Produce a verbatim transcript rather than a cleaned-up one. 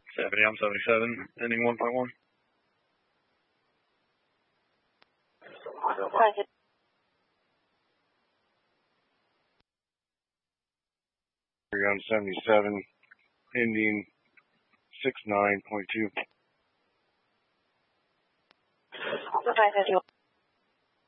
seventy, I'm seventy-seven, ending one point one. On seventy-seven, ending six nine point two. five fifty-one.